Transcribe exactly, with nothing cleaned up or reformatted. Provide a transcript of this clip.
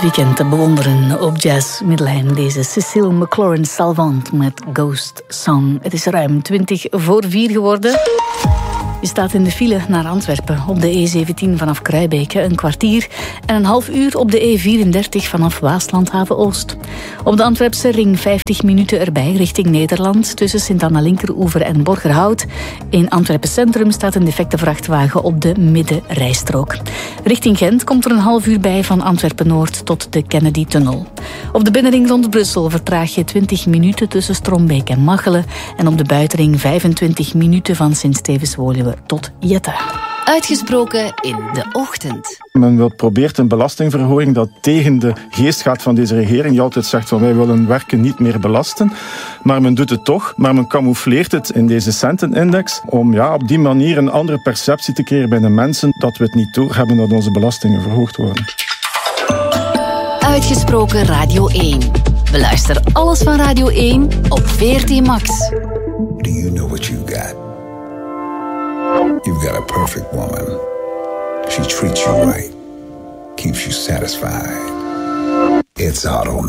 Weekend te bewonderen op Jazz Midlijn. Deze Cecile McLaurin Salvant met Ghost Song. Het is ruim twintig voor vier geworden. Je staat in de file naar Antwerpen op de E zeventien vanaf Kruibeke een kwartier en een half uur op de E vierendertig vanaf Waaslandhaven Oost. Op de Antwerpse ring vijftig minuten erbij richting Nederland tussen Sint-Anna Linkeroever en Borgerhout. In Antwerpen Centrum staat een defecte vrachtwagen op de middenrijstrook. Richting Gent komt er een half uur bij van Antwerpen Noord tot de Kennedy-tunnel. Op de binnenring rond Brussel vertraag je twintig minuten tussen Strombeek en Machelen en op de buitenring vijfentwintig minuten van Sint-Stevens-Woluwe tot Jette. Uitgesproken in de ochtend. Men wil probeert een belastingverhoging dat tegen de geest gaat van deze regering. Die altijd zegt van wij willen werken niet meer belasten. Maar men doet het toch. Maar men camoufleert het in deze centenindex om ja, op die manier een andere perceptie te creëren bij de mensen dat we het niet doorhebben dat onze belastingen verhoogd worden. Uitgesproken Radio één. Beluister alles van Radio één op V R T Max. Do you know what you got? You've got a perfect woman. She treats you right, keeps you satisfied. It's automatic.